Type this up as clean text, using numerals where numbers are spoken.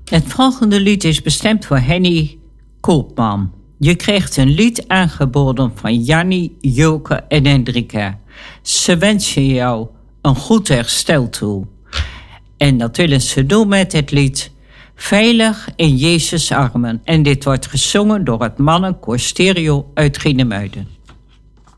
Het volgende lied is bestemd voor Henny Koopman. Je krijgt een lied aangeboden van Jannie, Joke en Hendrika. Ze wensen jou een goed herstel toe. En dat willen ze doen met het lied Veilig in Jezus' armen. En dit wordt gezongen door het mannenkoor Stereo uit Grienemuiden.